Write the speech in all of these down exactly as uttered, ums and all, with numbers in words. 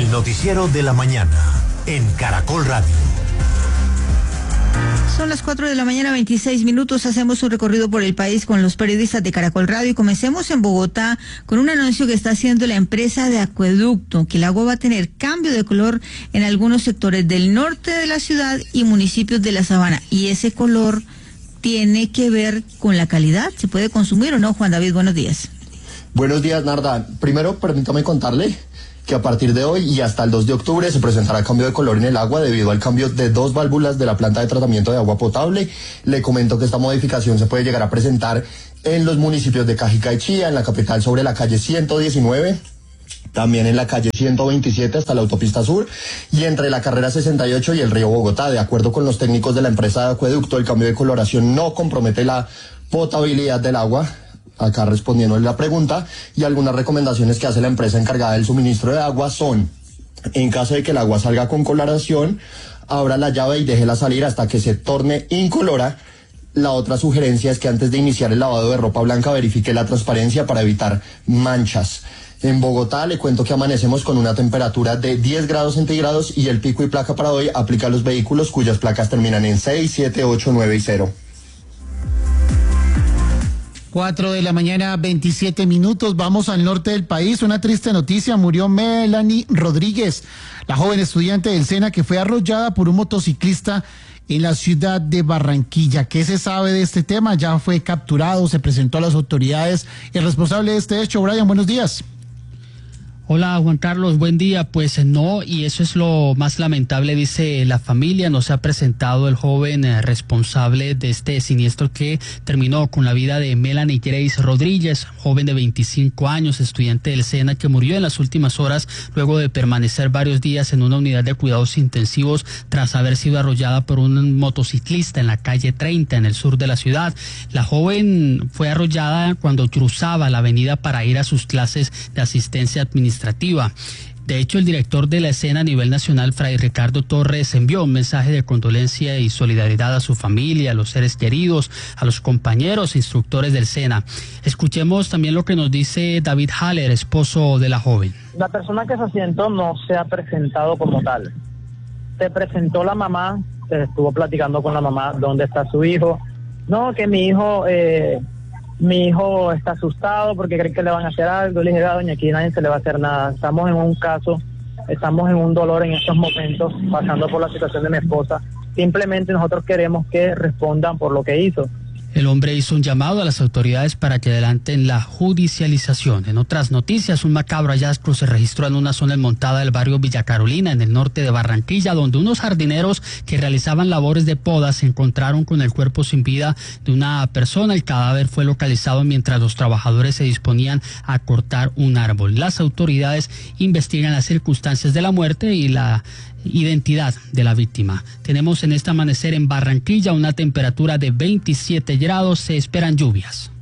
El noticiero de la mañana en Caracol Radio. Son las cuatro de la mañana, veintiséis minutos. Hacemos un recorrido por el país con los periodistas de Caracol Radio y comencemos en Bogotá con un anuncio que está haciendo la empresa de acueducto, que el agua va a tener cambio de color en algunos sectores del norte de la ciudad y municipios de la Sabana. Y ese color tiene que ver con la calidad. ¿Se puede consumir o no? Juan David, buenos días. Buenos días, Narda. Primero, permítame contarle que a partir de hoy y hasta el dos de octubre se presentará cambio de color en el agua debido al cambio de dos válvulas de la planta de tratamiento de agua potable. Le comento que esta modificación se puede llegar a presentar en los municipios de Cajicá y Chía, en la capital sobre la calle ciento diecinueve, también en la calle ciento veintisiete hasta la autopista sur y entre la carrera sesenta y ocho y el río Bogotá. De acuerdo con los técnicos de la empresa de acueducto, el cambio de coloración no compromete la potabilidad del agua. Acá respondiendo a la pregunta, y algunas recomendaciones que hace la empresa encargada del suministro de agua son: en caso de que el agua salga con coloración, abra la llave y déjela salir hasta que se torne incolora. La otra sugerencia es que antes de iniciar el lavado de ropa blanca verifique la transparencia para evitar manchas. En Bogotá le cuento que amanecemos con una temperatura de diez grados centígrados y el pico y placa para hoy aplica a los vehículos cuyas placas terminan en seis, siete, ocho, nueve y cero. Cuatro de la mañana, veintisiete minutos. Vamos al norte del país. Una triste noticia: murió Melanie Rodríguez, la joven estudiante del SENA que fue arrollada por un motociclista en la ciudad de Barranquilla. ¿Qué se sabe de este tema? Ya fue capturado, se presentó a las autoridades. El responsable de este hecho, Brian, buenos días. Hola Juan Carlos, buen día. Pues no, y eso es lo más lamentable, dice la familia. No se ha presentado el joven eh, responsable de este siniestro que terminó con la vida de Melanie Grace Rodríguez, joven de veinticinco años, estudiante del SENA, que murió en las últimas horas luego de permanecer varios días en una unidad de cuidados intensivos tras haber sido arrollada por un motociclista en la calle treinta en el sur de la ciudad. La joven fue arrollada cuando cruzaba la avenida para ir a sus clases de asistencia administrativa. De hecho, el director de la escena a nivel nacional, Fray Ricardo Torres, envió un mensaje de condolencia y solidaridad a su familia, a los seres queridos, a los compañeros e instructores del SENA. Escuchemos también lo que nos dice David Haller, esposo de la joven. La persona que se accidentó no se ha presentado como tal. Se presentó la mamá, se estuvo platicando con la mamá dónde está su hijo. No, que mi hijo... Eh, Mi hijo está asustado porque cree que le van a hacer algo. Le dije, a doña, aquí nadie se le va a hacer nada. Estamos en un caso, estamos en un dolor en estos momentos, pasando por la situación de mi esposa. Simplemente nosotros queremos que respondan por lo que hizo. El hombre hizo un llamado a las autoridades para que adelanten la judicialización. En otras noticias, un macabro hallazgo se registró en una zona montada del barrio Villa Carolina, en el norte de Barranquilla, donde unos jardineros que realizaban labores de poda se encontraron con el cuerpo sin vida de una persona. El cadáver fue localizado mientras los trabajadores se disponían a cortar un árbol. Las autoridades investigan las circunstancias de la muerte y la identidad de la víctima. Tenemos en este amanecer en Barranquilla una temperatura de veintisiete grados, se esperan lluvias.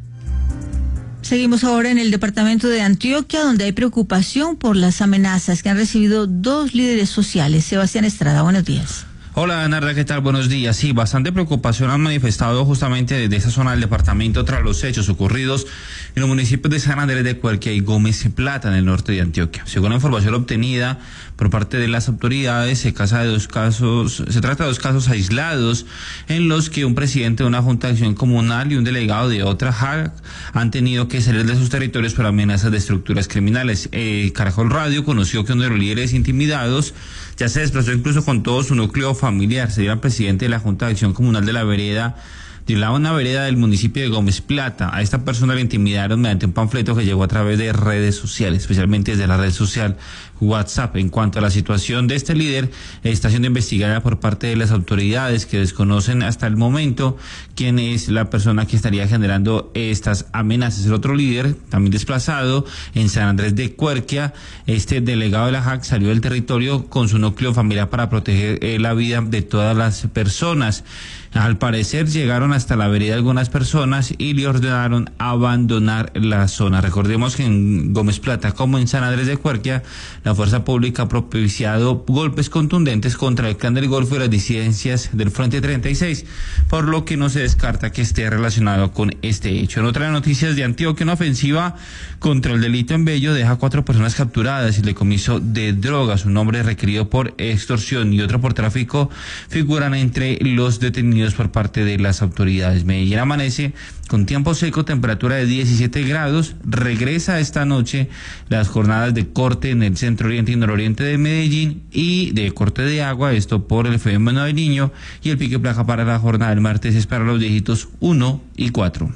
Seguimos ahora en el departamento de Antioquia, donde hay preocupación por las amenazas que han recibido dos líderes sociales. Sebastián Estrada, buenos días. Hola, Narda, ¿qué tal? Buenos días. Sí, bastante preocupación han manifestado justamente desde esa zona del departamento tras los hechos ocurridos en los municipios de San Andrés de Cuerquia y Gómez Plata, en el norte de Antioquia. Según la información obtenida por parte de las autoridades, se, casa de dos casos, se trata de dos casos aislados en los que un presidente de una junta de acción comunal y un delegado de otra J A C han tenido que salir de sus territorios por amenazas de estructuras criminales. Eh, Caracol Radio conoció que uno de los líderes intimidados ya se desplazó incluso con todo su núcleo familiar. Sería el presidente de la Junta de Acción Comunal de la Vereda, de la una vereda del municipio de Gómez Plata. A esta persona le intimidaron mediante un panfleto que llegó a través de redes sociales, especialmente desde la red social WhatsApp. En cuanto a la situación de este líder, está siendo investigada por parte de las autoridades, que desconocen hasta el momento quién es la persona que estaría generando estas amenazas. El otro líder, también desplazado en San Andrés de Cuerquia, este delegado de la J A C salió del territorio con su núcleo familiar para proteger eh, la vida de todas las personas. Al parecer llegaron hasta la vereda algunas personas y le ordenaron abandonar la zona. Recordemos que en Gómez Plata como en San Andrés de Cuerquia, la fuerza pública ha propiciado golpes contundentes contra el Clan del Golfo y las disidencias del Frente treinta y seis, por lo que no se descarta que esté relacionado con este hecho. En otras noticias de Antioquia, una ofensiva contra el delito en Bello deja cuatro personas capturadas y el decomiso de drogas. Un hombre requerido por extorsión y otro por tráfico figuran entre los detenidos por parte de las autoridades. Medellín amanece con tiempo seco, temperatura de diecisiete grados. Regresa esta noche las jornadas de corte en el centro oriente y nororiente de Medellín y de corte de agua, esto por el fenómeno del Niño, y el pique placa para la jornada del martes es para los dígitos uno y cuatro.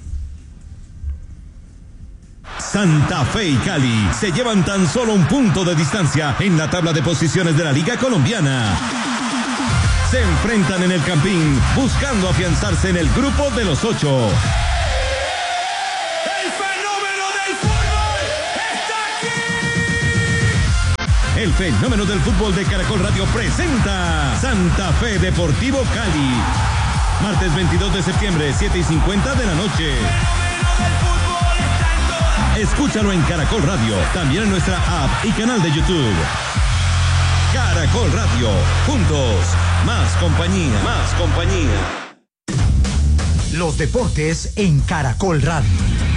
Santa Fe y Cali se llevan tan solo un punto de distancia en la tabla de posiciones de la Liga Colombiana. Se enfrentan en el Campín buscando afianzarse en el grupo de los ocho. ¡El fenómeno del fútbol está aquí! El fenómeno del fútbol de Caracol Radio presenta Santa Fe Deportivo Cali. Martes veintidós de septiembre, siete y cincuenta de la noche. Escúchalo en Caracol Radio, también en nuestra app y canal de YouTube. Caracol Radio, juntos, más compañía, más compañía. Los deportes en Caracol Radio.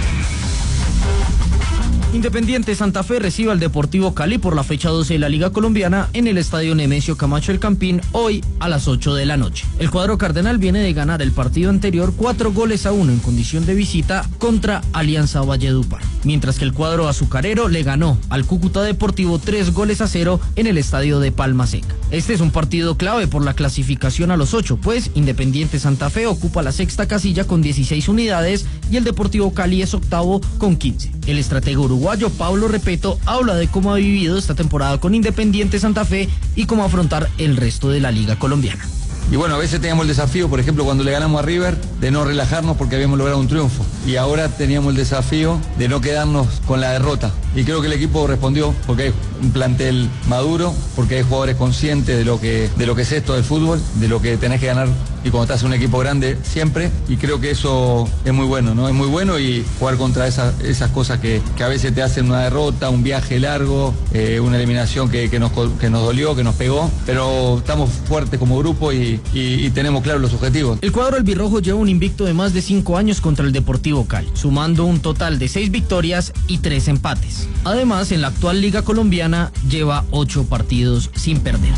Independiente Santa Fe recibe al Deportivo Cali por la fecha doce de la Liga Colombiana en el Estadio Nemesio Camacho El Campín hoy a las ocho de la noche. El cuadro cardenal viene de ganar el partido anterior cuatro goles a uno en condición de visita contra Alianza Valledupar, mientras que el cuadro azucarero le ganó al Cúcuta Deportivo tres goles a cero en el Estadio de Palma Seca. Este es un partido clave por la clasificación a los ocho, pues Independiente Santa Fe ocupa la sexta casilla con dieciséis unidades y el Deportivo Cali es octavo con quince. El estratega uruguayo Pablo Repeto habla de cómo ha vivido esta temporada con Independiente Santa Fe y cómo afrontar el resto de la Liga Colombiana. Y bueno, a veces teníamos el desafío, por ejemplo, cuando le ganamos a River, de no relajarnos porque habíamos logrado un triunfo. Y ahora teníamos el desafío de no quedarnos con la derrota. Y creo que el equipo respondió porque hay un plantel maduro, porque hay jugadores conscientes de lo que, de lo que es esto del fútbol, de lo que tenés que ganar y cuando estás en un equipo grande siempre. Y creo que eso es muy bueno, ¿no? Es muy bueno y jugar contra esas, esas cosas que, que a veces te hacen una derrota, un viaje largo, eh, una eliminación que, que, nos, que nos dolió, que nos pegó. Pero estamos fuertes como grupo y Y, y tenemos claros los objetivos. El cuadro albirrojo lleva un invicto de más de cinco años contra el Deportivo Cali, sumando un total de seis victorias y tres empates. Además, en la actual Liga Colombiana lleva ocho partidos sin perder.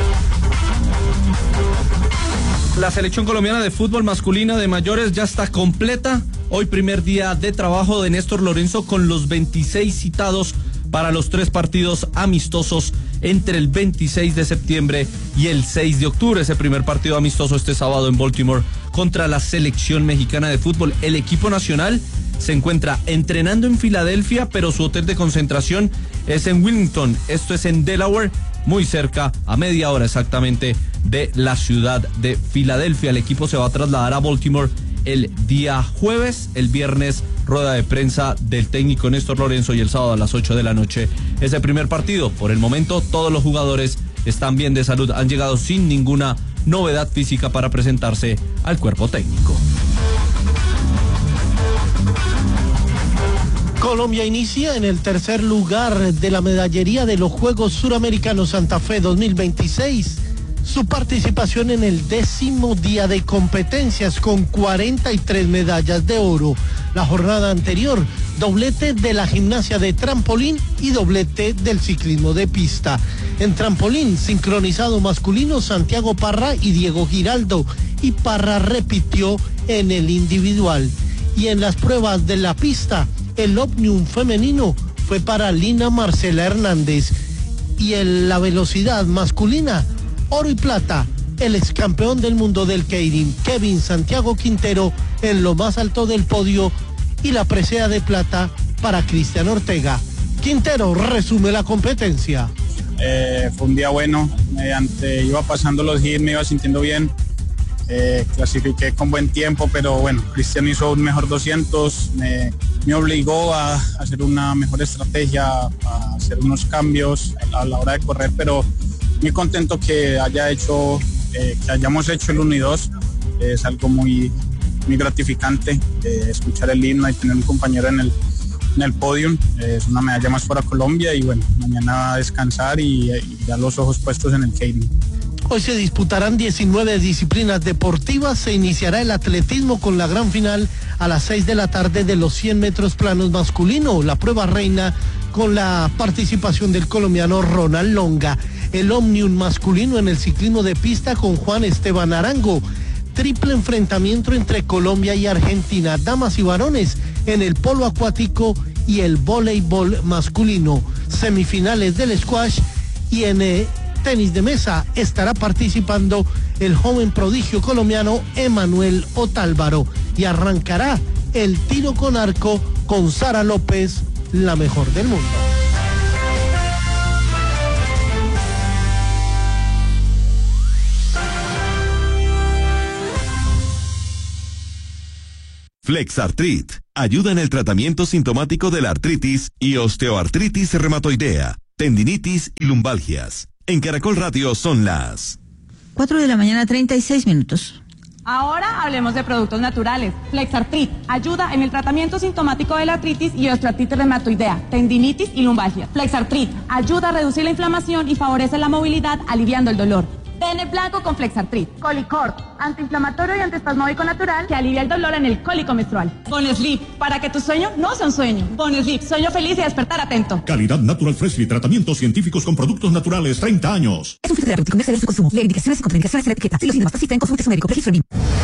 La selección colombiana de fútbol masculina de mayores ya está completa. Hoy primer día de trabajo de Néstor Lorenzo con los veintiséis citados para los tres partidos amistosos entre el veintiséis de septiembre y el seis de octubre. Ese primer partido amistoso este sábado en Baltimore contra la selección mexicana de fútbol. El equipo nacional se encuentra entrenando en Filadelfia, pero su hotel de concentración es en Wilmington. Esto es en Delaware, muy cerca, a media hora exactamente, de la ciudad de Filadelfia. El equipo se va a trasladar a Baltimore el día jueves, el viernes rueda de prensa del técnico Néstor Lorenzo y el sábado a las ocho de la noche es el primer partido. Por el momento todos los jugadores están bien de salud, han llegado sin ninguna novedad física para presentarse al cuerpo técnico. Colombia inicia en el tercer lugar de la medallería de los Juegos Suramericanos Santa Fe dos mil veintiséis. Su participación en el décimo día de competencias con cuarenta y tres medallas de oro. La jornada anterior, doblete de la gimnasia de trampolín y doblete del ciclismo de pista. En trampolín, sincronizado masculino, Santiago Parra y Diego Giraldo, y Parra repitió en el individual. Y en las pruebas de la pista, el Omnium femenino fue para Lina Marcela Hernández. Y en la velocidad masculina, oro y plata, el ex campeón del mundo del Keirin, Kevin Santiago Quintero, en lo más alto del podio, y la presea de plata para Cristian Ortega. Quintero resume la competencia. Eh, fue un día bueno, mediante iba pasando los hits, me iba sintiendo bien, eh, clasifiqué con buen tiempo, pero bueno, Cristian hizo un mejor doscientos, me, me obligó a hacer una mejor estrategia, a hacer unos cambios a la hora de correr, pero muy contento que haya hecho, eh, que hayamos hecho el uno y dos. es algo muy, muy gratificante eh, escuchar el himno y tener un compañero en el, en el podio. Eh, es una medalla más para Colombia y bueno, mañana a descansar y, y ya los ojos puestos en el Keirin. Hoy se disputarán diecinueve disciplinas deportivas. Se iniciará el atletismo con la gran final a las seis de la tarde de los cien metros planos masculino, la prueba reina con la participación del colombiano Ronald Longa. El Omnium masculino en el ciclismo de pista con Juan Esteban Arango. Triple enfrentamiento entre Colombia y Argentina, damas y varones en el polo acuático y el voleibol masculino. Semifinales del squash y en eh, tenis de mesa estará participando el joven prodigio colombiano Emanuel Otálvaro y arrancará el tiro con arco con Sara López, la mejor del mundo. Flexartrit ayuda en el tratamiento sintomático de la artritis y osteoartritis reumatoidea, tendinitis y lumbalgias. En Caracol Radio son las cuatro de la mañana, treinta y seis minutos. Ahora hablemos de productos naturales. Flexartrit ayuda en el tratamiento sintomático de la artritis y osteoartritis reumatoidea, tendinitis y lumbalgia. Flexartrit ayuda a reducir la inflamación y favorece la movilidad, aliviando el dolor. Pene blanco con Flexartrit. Colicort, antiinflamatorio y antiespasmódico natural que alivia el dolor en el cólico menstrual. Bonesleep, para que tu sueño no sea un sueño. Bonesleep, sueño feliz y despertar atento. Calidad Natural Freshly, tratamientos científicos con productos naturales, treinta años. Es un fitoterapéutico comercial de su consumo. Lee indicaciones y contraindicaciones en la etiqueta. Si los síntomas persisten, consulte su médico. Registro.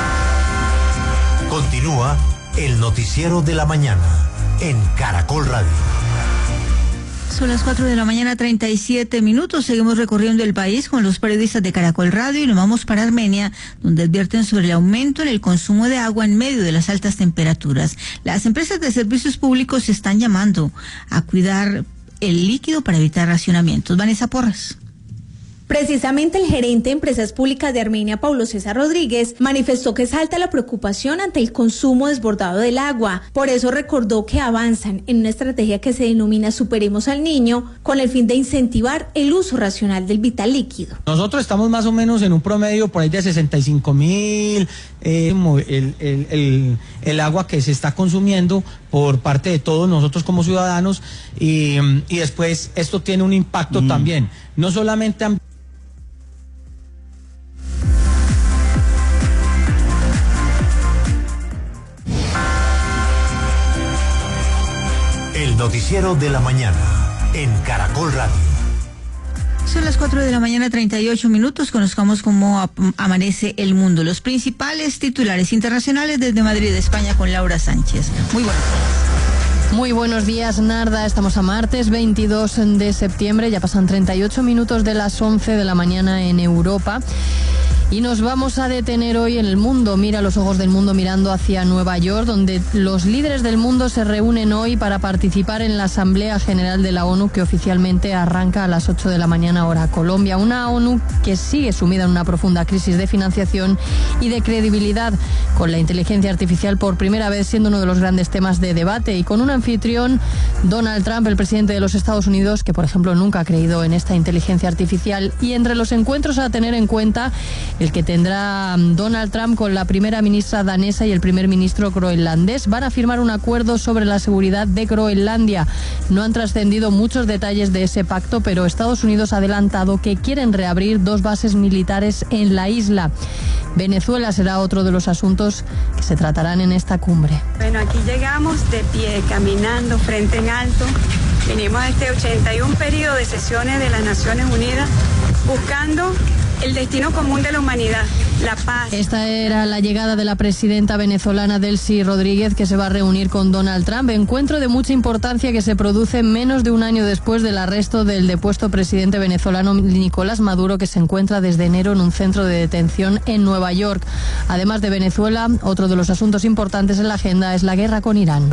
Continúa el noticiero de la mañana en Caracol Radio. Son las cuatro de la mañana, treinta y siete minutos. Seguimos recorriendo el país con los periodistas de Caracol Radio y nos vamos para Armenia, donde advierten sobre el aumento en el consumo de agua en medio de las altas temperaturas. Las empresas de servicios públicos se están llamando a cuidar el líquido para evitar racionamientos. Vanessa Porras. Precisamente el gerente de Empresas Públicas de Armenia, Paulo César Rodríguez, manifestó que es alta la preocupación ante el consumo desbordado del agua. Por eso recordó que avanzan en una estrategia que se denomina Superemos al Niño, con el fin de incentivar el uso racional del vital líquido. Nosotros estamos más o menos en un promedio por ahí de sesenta y cinco mil, eh, el, el, el, el agua que se está consumiendo por parte de todos nosotros como ciudadanos, y, y después esto tiene un impacto mm. también, no solamente ambiental. El noticiero de la mañana en Caracol Radio. Son las cuatro de la mañana, treinta y ocho minutos. Conozcamos cómo amanece el mundo. Los principales titulares internacionales desde Madrid, España, con Laura Sánchez. Muy buenos días. Muy buenos días, Narda. Estamos a martes veintidós de septiembre. Ya pasan treinta y ocho minutos de las once de la mañana en Europa. Y nos vamos a detener hoy en el mundo. Mira los ojos del mundo mirando hacia Nueva York, donde los líderes del mundo se reúnen hoy para participar en la Asamblea General de la ONU, que oficialmente arranca a las ocho de la mañana hora Colombia. Una ONU que sigue sumida en una profunda crisis de financiación y de credibilidad, con la inteligencia artificial por primera vez siendo uno de los grandes temas de debate, y con un anfitrión, Donald Trump, el presidente de los Estados Unidos, que por ejemplo nunca ha creído en esta inteligencia artificial. Y entre los encuentros a tener en cuenta, el que tendrá Donald Trump con la primera ministra danesa y el primer ministro groenlandés. Van a firmar un acuerdo sobre la seguridad de Groenlandia. No han trascendido muchos detalles de ese pacto, pero Estados Unidos ha adelantado que quieren reabrir dos bases militares en la isla. Venezuela será otro de los asuntos que se tratarán en esta cumbre. Bueno, aquí llegamos de pie, caminando, frente en alto. Vinimos a este ochenta y uno periodo de sesiones de las Naciones Unidas buscando el destino común de la humanidad, la paz. Esta era la llegada de la presidenta venezolana Delcy Rodríguez, que se va a reunir con Donald Trump. Encuentro de mucha importancia que se produce menos de un año después del arresto del depuesto presidente venezolano Nicolás Maduro, que se encuentra desde enero en un centro de detención en Nueva York. Además de Venezuela, otro de los asuntos importantes en la agenda es la guerra con Irán.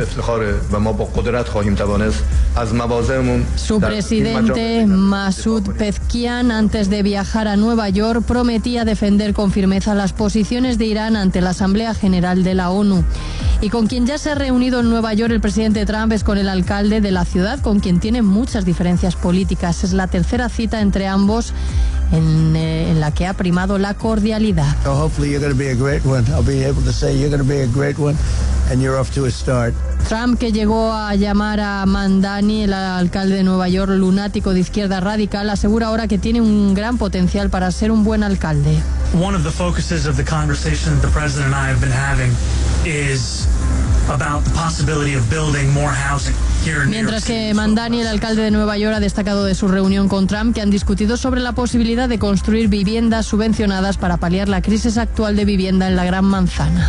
Su presidente Masoud Pezeshkian, antes de viajar a Nueva York, prometía defender con firmeza Martínez a las posiciones de Irán ante la Asamblea General de la ONU. Y con quien ya se ha reunido en Nueva York el presidente Trump es con el alcalde de la ciudad, con quien tiene muchas diferencias políticas. Es la tercera cita entre ambos en, eh, en la que ha primado la cordialidad. Trump, que llegó a llamar a Mamdani, el alcalde de Nueva York, lunático de izquierda radical, asegura ahora que tiene un gran potencial para ser un buen alcalde. One of the focuses of the conversation that the president and I have been having is about the possibility of building more housing. Mientras que Mamdani, el alcalde de Nueva York, ha destacado de su reunión con Trump que han discutido sobre la posibilidad de construir viviendas subvencionadas para paliar la crisis actual de vivienda en la Gran Manzana.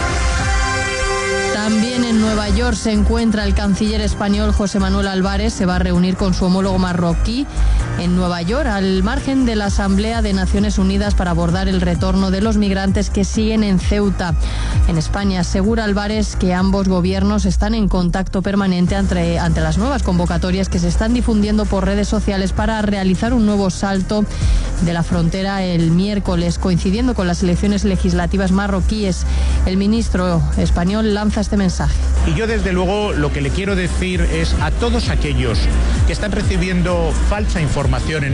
También en Nueva York se encuentra el canciller español José Manuel Álvarez. Se va a reunir con su homólogo marroquí en Nueva York, al margen de la Asamblea de Naciones Unidas, para abordar el retorno de los migrantes que siguen en Ceuta. En España asegura Álvarez que ambos gobiernos están en contacto permanente ante, ante las nuevas convocatorias que se están difundiendo por redes sociales para realizar un nuevo salto de la frontera el miércoles, coincidiendo con las elecciones legislativas marroquíes. El ministro español lanza este mensaje. Y yo desde luego lo que le quiero decir es a todos aquellos que están recibiendo falsa información en